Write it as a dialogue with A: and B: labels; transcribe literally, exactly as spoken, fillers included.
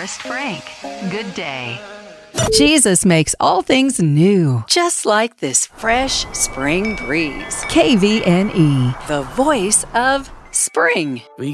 A: Forrest Frank. Good day.
B: Jesus makes all things new, just like this fresh spring breeze. K V N E, the voice of spring.